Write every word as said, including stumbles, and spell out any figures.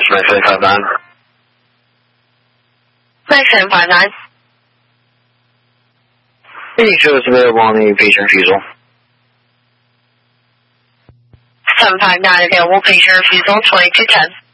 nine seven five nine. nine seven five nine. Any shows available on the patient refusal. seven five nine available, patient refusal twenty-two ten.